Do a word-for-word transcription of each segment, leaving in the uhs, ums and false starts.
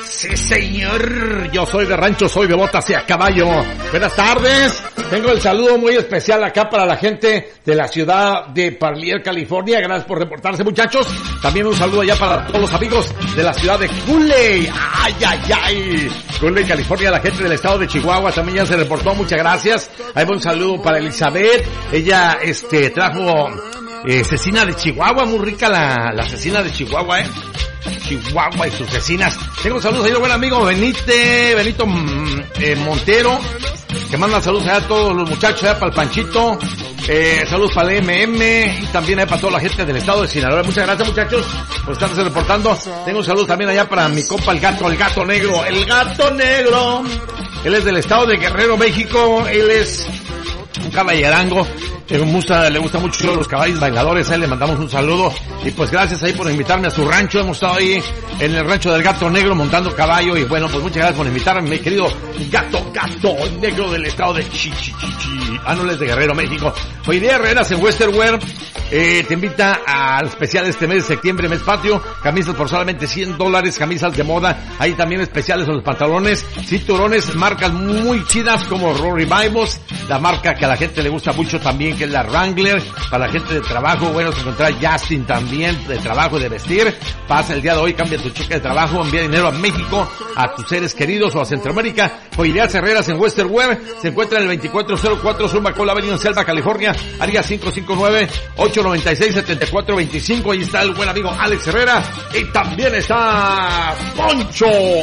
Sí, señor. Yo soy de rancho, soy de botas y a caballo. Buenas tardes. Tengo el saludo muy especial acá para la gente de la ciudad de Parlier, California. Gracias por reportarse, muchachos. También un saludo allá para todos los amigos de la ciudad de Cooley. Ay, ay, ay. Cooley, California. La gente del estado de Chihuahua también ya se reportó. Muchas gracias. Hay un saludo para Elizabeth. Ella, este, trajo eh, cecina de Chihuahua. Muy rica la, la cecina de Chihuahua, eh. Chihuahua y sus vecinas. Tengo saludos ahí, buen amigo Benite, Benito eh, Montero, que manda saludos allá a todos los muchachos, allá para el Panchito, eh, saludos para el M M y también allá para toda la gente del estado de Sinaloa. Muchas gracias, muchachos, por estarse reportando. Tengo un saludo también allá para mi compa el gato, el gato negro, el gato negro. Él es del estado de Guerrero, México. Él es un caballerango. Le gusta, le gusta mucho los caballos bailadores, a él le mandamos un saludo y pues gracias ahí por invitarme a su rancho. Hemos estado ahí en el rancho del Gato Negro montando caballo y bueno, pues muchas gracias por invitarme, mi querido Gato, Gato Negro del estado de Chichichichi, Ánoles de Guerrero, México. Hoy día Herreras en Western Wear eh, te invita al especial este mes de septiembre, mes patrio, camisas por solamente cien dólares, camisas de moda, hay también especiales en los pantalones, cinturones, marcas muy chidas como Rory Vivos, la marca que a la gente le gusta mucho también, que es la Wrangler, para la gente de trabajo. Bueno, se encuentra Justin también, de trabajo y de vestir. Pasa el día de hoy, cambia tu cheque de trabajo, envía dinero a México, a tus seres queridos o a Centroamérica. Joyerías Herreras en Western Wear, se encuentra en el veinticuatro cero cuatro Sur Macola Avenue en Selva, California, área cinco cinco nueve, ocho nueve seis, siete cuatro dos cinco. Ahí está el buen amigo Alex Herrera y también está Poncho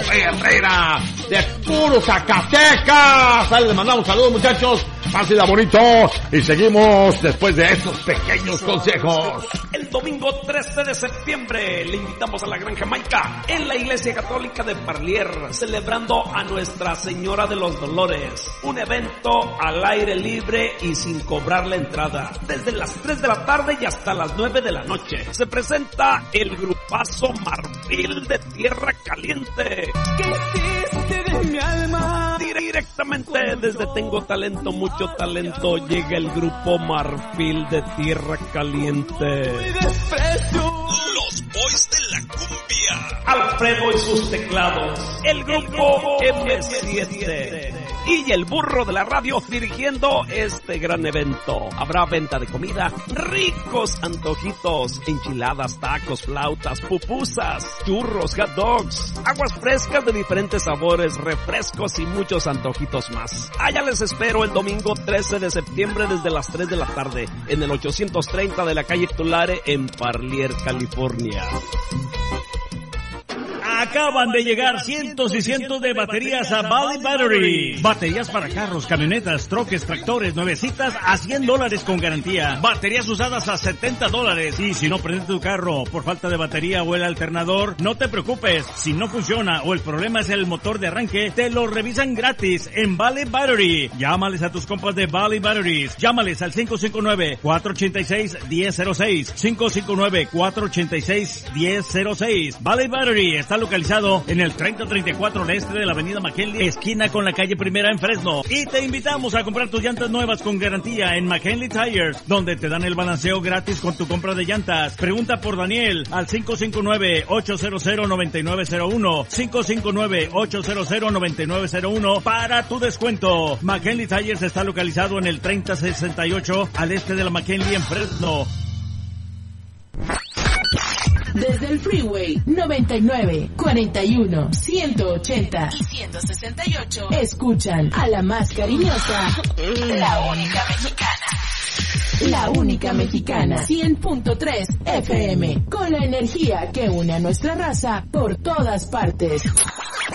Herrera de puro Zacatecas. Ahí les mandamos saludos, muchachos. Pásenla bonito y seguimos después de estos pequeños consejos. El domingo trece de septiembre le invitamos a la Gran Jamaica en la Iglesia Católica de Parlier, celebrando a Nuestra Señora de los Dolores. Un evento al aire libre y sin cobrar la entrada. Desde las tres de la tarde y hasta las nueve de la noche. Se presenta el grupazo Marfil de Tierra Caliente. ¿Qué hiciste de mi alma? Directamente desde Tengo Talento, Mucho Talento, llega el grupo Marfil de Tierra Caliente. Los Boys de la Cumbia. Alfredo y sus teclados. El grupo eme siete. Y el burro de la radio dirigiendo este gran evento. Habrá venta de comida, ricos antojitos, enchiladas, tacos, flautas, pupusas, churros, hot dogs, aguas frescas de diferentes sabores, refrescos y muchos antojitos más. Allá les espero el domingo trece de septiembre desde las tres de la tarde en el ochocientos treinta de la calle Tulare en Parlier, California. Acaban de llegar cientos y cientos de baterías a Valley Battery. Baterías para carros, camionetas, troques, tractores, nuevecitas a cien dólares con garantía. Baterías usadas a setenta dólares. Y si no prende tu carro por falta de batería o el alternador, no te preocupes. Si no funciona o el problema es el motor de arranque, te lo revisan gratis en Valley Battery. Llámales a tus compas de Valley Batteries. Llámales al cinco cinco nueve, cuatro ocho seis, uno cero cero seis. cinco cinco nueve, cuatro ocho seis, uno cero cero seis. Valley Battery está localizado en el treinta treinta y cuatro al este de la avenida McKinley, esquina con la calle Primera en Fresno. Y te invitamos a comprar tus llantas nuevas con garantía en McKinley Tires, donde te dan el balanceo gratis con tu compra de llantas. Pregunta por Daniel al cinco cinco nueve, ocho cero cero, nueve nueve cero uno, cinco cinco nueve, ocho cero cero, nueve nueve cero uno para tu descuento. McKinley Tires está localizado en el treinta sesenta y ocho al este de la McKinley en Fresno. Desde el Freeway noventa y nueve, cuarenta y uno, ciento ochenta y ciento sesenta y ocho, escuchan a la más cariñosa, la única mexicana. La única mexicana, cien punto tres F M, con la energía que une a nuestra raza por todas partes.